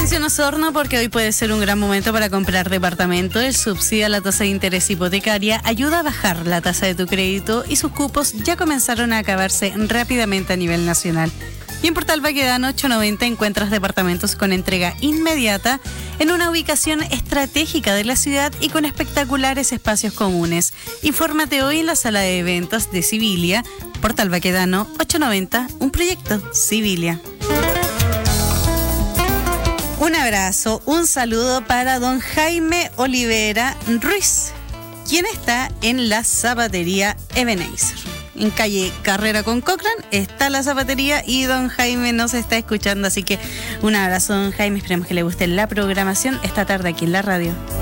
Atención Osorno, porque hoy puede ser un gran momento para comprar departamento. El subsidio a la tasa de interés hipotecaria ayuda a bajar la tasa de tu crédito y sus cupos ya comenzaron a acabarse rápidamente a nivel nacional. Y en Portal Baquedano 890 encuentras departamentos con entrega inmediata en una ubicación estratégica de la ciudad y con espectaculares espacios comunes. Infórmate hoy en la sala de eventos de Civilia. Portal Baquedano 890, un proyecto Civilia. Un abrazo, un saludo para don Jaime Olivera Ruiz, quien está en la zapatería Ebenezer. En calle Carrera con Cochrane está la zapatería y don Jaime nos está escuchando, así que un abrazo, don Jaime, esperemos que le guste la programación esta tarde aquí en la radio.